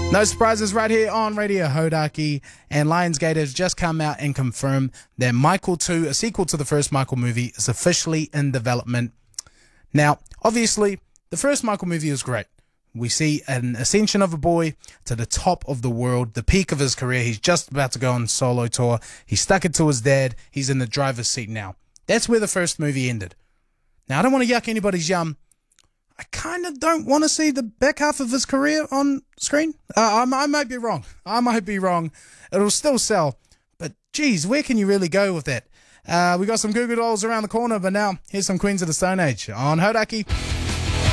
No surprises right here on Radio Hodaki, and Lionsgate has just come out and confirmed that Michael 2, a sequel to the first Michael movie, is officially in development. Now, obviously, the first Michael movie was great. We see an ascension of a boy to the top of the world, the peak of his career. He's just about to go on solo tour. He's stuck it to his dad. He's in the driver's seat now. That's where the first movie ended. Now, I don't want to yuck anybody's yum. I kind of don't want to see the back half of his career on screen. I might be wrong. It'll still sell. But, geez, where can you really go with that? We got some Goo Goo Dolls around the corner, but now here's some Queens of the Stone Age on Hodaki.